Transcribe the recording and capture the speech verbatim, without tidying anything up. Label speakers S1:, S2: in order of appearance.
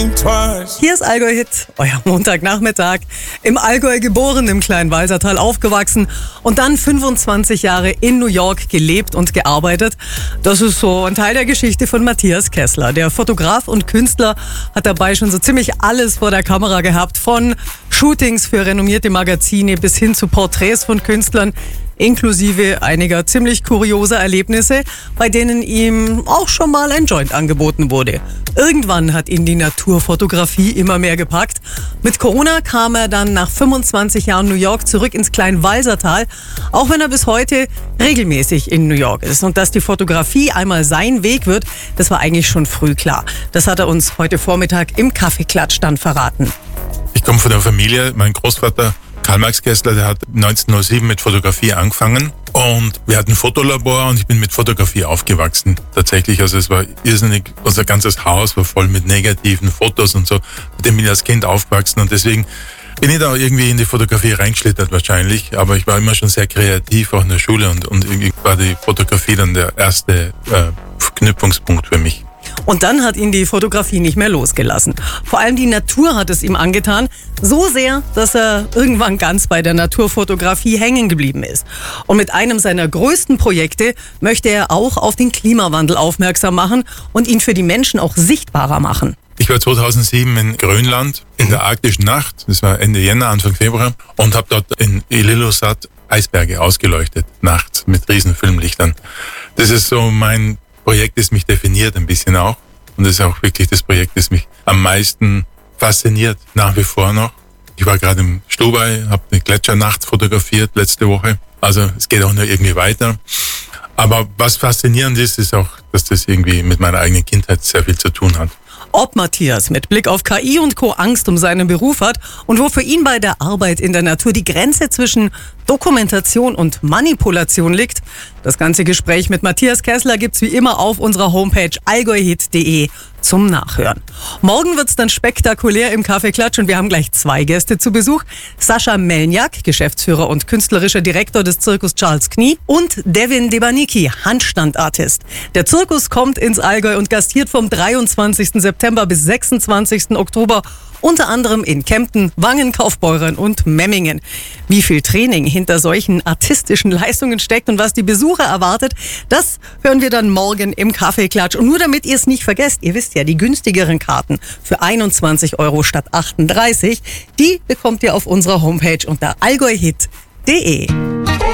S1: Hier ist Allgäu-Hit, euer Montagnachmittag. Im Allgäu geboren, im kleinen Walsertal aufgewachsen und dann fünfundzwanzig Jahre in New York gelebt und gearbeitet. Das ist so ein Teil der Geschichte von Matthias Kessler. Der Fotograf und Künstler hat dabei schon so ziemlich alles vor der Kamera gehabt. Von Shootings für renommierte Magazine bis hin zu Porträts von Künstlern, inklusive einiger ziemlich kurioser Erlebnisse, bei denen ihm auch schon mal ein Joint angeboten wurde. Irgendwann hat ihn die Naturfotografie immer mehr gepackt. Mit Corona kam er dann nach fünfundzwanzig Jahren New York zurück ins Kleinwalsertal, auch wenn er bis heute regelmäßig in New York ist. Und dass die Fotografie einmal sein Weg wird, das war eigentlich schon früh klar. Das hat er uns heute Vormittag im Kaffeeklatsch dann verraten.
S2: Ich komme von der Familie, mein Großvater Karl-Max Kessler, der hat neunzehnhundertsieben mit Fotografie angefangen und wir hatten ein Fotolabor und ich bin mit Fotografie aufgewachsen. Tatsächlich, also es war irrsinnig, unser ganzes Haus war voll mit negativen Fotos und so. Mit dem bin ich als Kind aufgewachsen und deswegen bin ich da irgendwie in die Fotografie reingeschlittert wahrscheinlich, aber ich war immer schon sehr kreativ, auch in der Schule und, und irgendwie war die Fotografie dann der erste äh, Verknüpfungspunkt für mich.
S1: Und dann hat ihn die Fotografie nicht mehr losgelassen. Vor allem die Natur hat es ihm angetan. So sehr, dass er irgendwann ganz bei der Naturfotografie hängen geblieben ist. Und mit einem seiner größten Projekte möchte er auch auf den Klimawandel aufmerksam machen und ihn für die Menschen auch sichtbarer machen.
S2: Ich war zweitausendsieben in Grönland in der arktischen Nacht, das war Ende Jänner, Anfang Februar, und habe dort in Ilulissat Eisberge ausgeleuchtet, nachts mit riesen Filmlichtern. Das ist so mein Projekt, das mich definiert ein bisschen auch. Und das ist auch wirklich das Projekt, das mich am meisten fasziniert, nach wie vor noch. Ich war gerade im Stubai, habe eine Gletschernacht fotografiert letzte Woche. Also es geht auch nur irgendwie weiter. Aber was faszinierend ist, ist auch, dass das irgendwie mit meiner eigenen Kindheit sehr viel zu tun hat.
S1: Ob Matthias mit Blick auf K I und Co. Angst um seinen Beruf hat und wo für ihn bei der Arbeit in der Natur die Grenze zwischen Dokumentation und Manipulation liegt, das ganze Gespräch mit Matthias Kessler gibt's wie immer auf unserer Homepage allgäuhit punkt de zum Nachhören. Morgen wird's dann spektakulär im Kaffeeklatsch und wir haben gleich zwei Gäste zu Besuch. Sascha Melniak, Geschäftsführer und künstlerischer Direktor des Zirkus Charles Knie, und Devin Debanicki, Handstandartist. Der Zirkus kommt ins Allgäu und gastiert vom dreiundzwanzigsten September bis sechsundzwanzigsten Oktober unter anderem in Kempten, Wangen, Kaufbeuren und Memmingen. Wie viel Training hinter solchen artistischen Leistungen steckt und was die Besucher erwartet, das hören wir dann morgen im Kaffeeklatsch. Und nur damit ihr es nicht vergesst, ihr wisst ja, die günstigeren Karten für einundzwanzig Euro statt achtunddreißig, die bekommt ihr auf unserer Homepage unter allgäuhit punkt de.